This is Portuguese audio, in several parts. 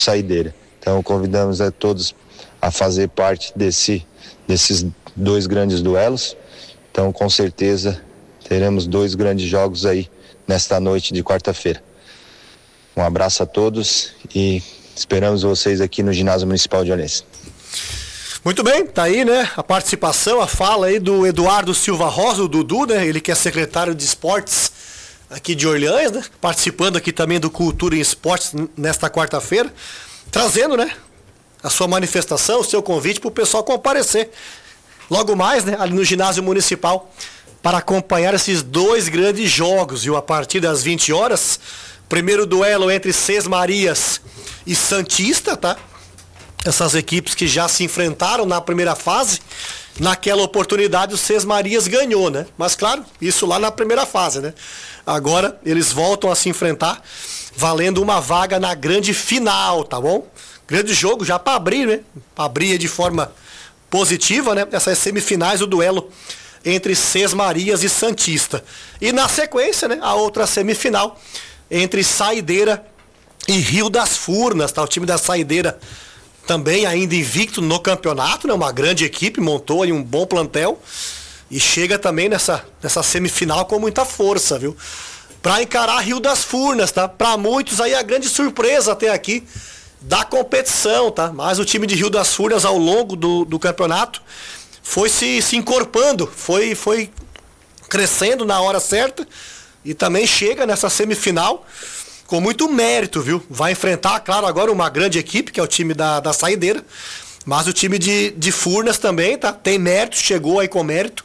Saideira. Então convidamos a todos a fazer parte desses 2 grandes duelos. Então com certeza teremos 2 grandes jogos aí nesta noite de quarta-feira. Um abraço a todos e esperamos vocês aqui no Ginásio Municipal de Orleans. Muito bem, tá aí, né, a participação, a fala aí do Eduardo Silva Rosa, o Dudu, né, ele que é secretário de esportes aqui de Orleans, né, participando aqui também do Cultura em Esportes nesta quarta-feira, trazendo, né, a sua manifestação, o seu convite para o pessoal comparecer logo mais, né, ali no Ginásio Municipal para acompanhar esses 2 grandes jogos, viu, a partir das 20 horas, primeiro duelo entre Sesmarias e Santista, tá? Essas equipes que já se enfrentaram na primeira fase, naquela oportunidade o Sesmarias ganhou, né? Mas claro, isso lá na primeira fase, né? Agora eles voltam a se enfrentar, valendo uma vaga na grande final, tá bom? Grande jogo já para abrir, né? Para abrir de forma positiva, né? Essas semifinais, o duelo entre Sesmarias e Santista. E na sequência, né? A outra semifinal entre Saideira e Rio das Furnas, tá? O time da Saideira também ainda invicto no campeonato, né? Uma grande equipe, montou aí um bom plantel e chega também nessa semifinal com muita força, viu? Para encarar Rio das Furnas, tá? Para muitos aí a grande surpresa até aqui da competição, tá? Mas o time de Rio das Furnas ao longo do campeonato foi se encorpando, foi crescendo na hora certa e também chega nessa semifinal com muito mérito, viu? Vai enfrentar, claro, agora uma grande equipe, que é o time da Saideira, mas o time de Furnas também, tá? Tem mérito, chegou aí com mérito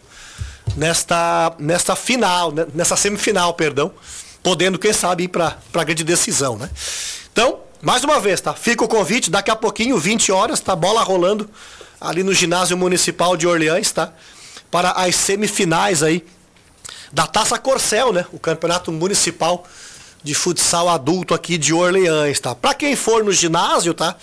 nesta final, nessa semifinal, perdão, podendo, quem sabe, ir para a grande decisão, né? Então, mais uma vez, tá? Fica o convite, daqui a pouquinho, 20 horas, tá? Bola rolando ali no Ginásio Municipal de Orleans, tá? Para as semifinais aí da Taça Corcel, né? O campeonato municipal de futsal adulto aqui de Orleans, tá? Para quem for no ginásio, tá?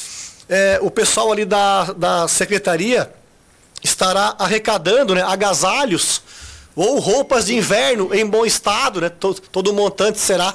O pessoal ali da secretaria estará arrecadando, né, agasalhos ou roupas de inverno em bom estado, né? Todo o montante será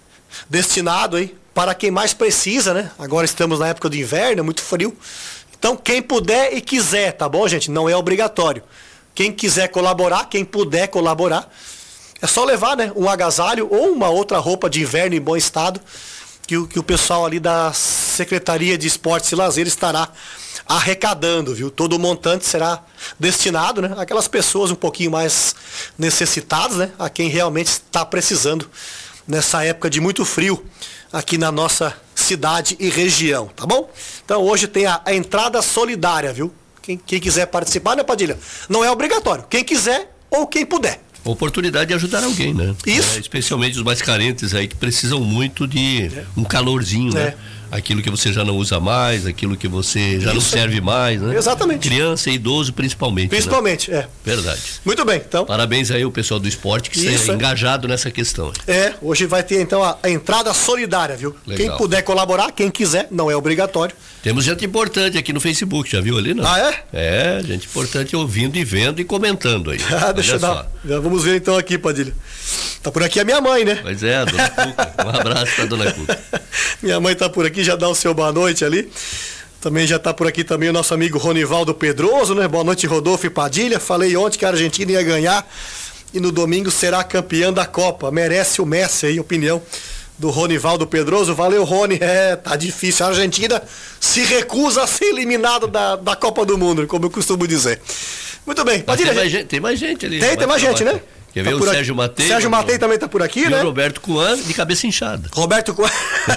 destinado aí para quem mais precisa, né? Agora estamos na época do inverno, é muito frio. Então, quem puder e quiser, tá bom, gente? Não é obrigatório. Quem quiser colaborar, quem puder colaborar, é só levar, né, um agasalho ou uma outra roupa de inverno em bom estado que o pessoal ali da Secretaria de Esportes e Lazer estará arrecadando, viu? Todo o montante será destinado, né, àquelas pessoas um pouquinho mais necessitadas, né, a quem realmente está precisando nessa época de muito frio aqui na nossa cidade e região, tá bom? Então hoje tem a entrada solidária, viu? Quem quiser participar, né, Padilha? Não é obrigatório. Quem quiser ou quem puder. Oportunidade de ajudar alguém, né? Isso. Especialmente os mais carentes aí, que precisam muito de um calorzinho, né? Aquilo que você já não usa mais, aquilo que você já não serve mais, né? Exatamente. Criança e idoso principalmente. Principalmente, né? Verdade. Muito bem, então. Parabéns aí ao pessoal do esporte que está engajado nessa questão. Hoje vai ter então a entrada solidária, viu? Legal. Quem puder colaborar, quem quiser, não é obrigatório. Temos gente importante aqui no Facebook, já viu ali, não? Ah, é? É, gente importante ouvindo e vendo e comentando aí. Deixa eu dar. Já vamos ver então aqui, Padilha. Tá por aqui a minha mãe, né? Pois é, a dona Cuca. Um abraço pra dona Cuca. Minha mãe tá por aqui, já dá o seu boa noite ali. Também já tá por aqui também o nosso amigo Ronivaldo Pedroso, né? Boa noite, Rodolfo e Padilha. Falei ontem que a Argentina ia ganhar e no domingo será campeã da Copa. Merece o Messi aí, opinião do Ronivaldo Pedroso. Valeu, Rony. Tá difícil. A Argentina se recusa a ser eliminada da Copa do Mundo, como eu costumo dizer. Muito bem. Padilha, tem mais gente ali. Tem mais gente, né? Quer ver o Sérgio Matei? Sérgio Matei também tá por aqui, e né? o Roberto Cuan de cabeça inchada. Roberto Cuan.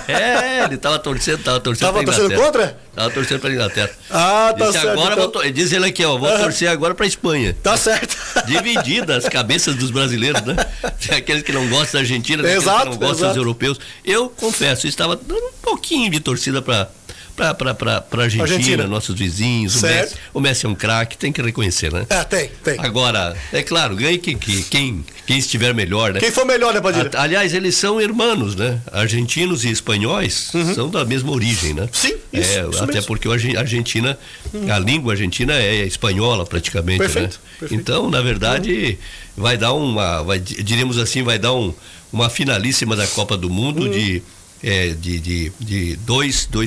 Ele tava torcendo pra Inglaterra. Tava torcendo contra? Tava torcendo pra Inglaterra. Ah, tá certo. Agora então. Diz ele aqui, ó, vou torcer agora pra Espanha. Tá certo. Dividida as cabeças dos brasileiros, né? Tem aqueles que não gostam da Argentina, tem aqueles que não gostam dos europeus. Eu confesso, eu estava dando um pouquinho de torcida pra Argentina, nossos vizinhos. O Messi é um craque, tem que reconhecer, né? Tem. Agora, é claro, ganhe quem estiver melhor, né? Quem for melhor, né, Padilha? Aliás, eles são irmãos, né? Argentinos e espanhóis são da mesma origem, né? Sim, isso até mesmo. porque a Argentina, a língua argentina é espanhola praticamente, perfeito, né? Então, na verdade, vai dar diríamos assim, vai dar uma finalíssima da Copa do Mundo de dois